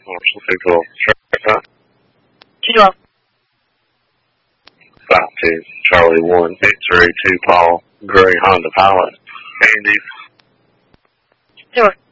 Central Traffic. Kilo. 52 Charlie 1 X-ray 2 Paul Gray Honda Pilot. Andy. Sure.